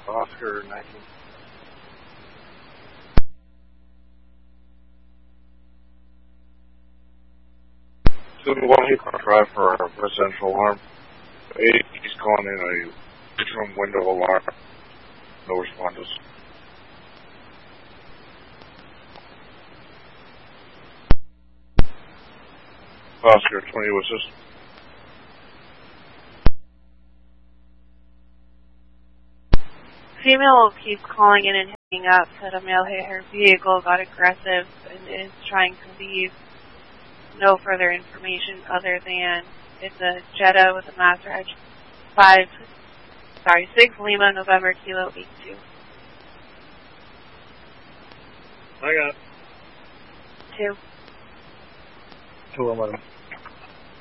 Oscar 19. So one he try for a residential alarm. He's calling in a bedroom window alarm. No responders. Oscar 20 was this. Female keeps calling in and hanging up, said a male hit her vehicle, got aggressive, and is trying to leave. No further information other than it's a Jetta with a master edge 6 Lima November Kilo 82. I got 2. 211.